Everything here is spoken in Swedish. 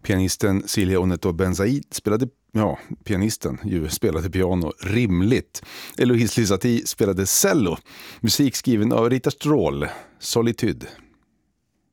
Pianisten Silja Oneto Benzaid spelade piano rimligt. Eloise Lysati spelade cello. Musik skriven av Rita Stråhl, Solitude.